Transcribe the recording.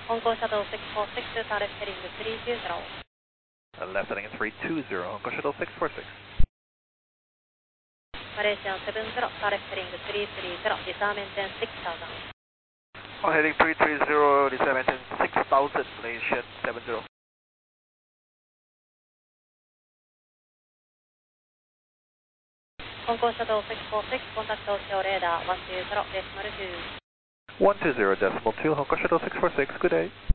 香港シャドウ646 ターレスヘリング320 Left heading 320, Hong Kong Shuttle 646. マレーシアン70ターレスヘリング330リサーメンテン6000 On heading 330, Lisa maintain 6000, Malaysian 70. 香港シャドウ646コンタクトオレーダー120 decimal 2 120.2, Hong Kong Shuttle 646, good day.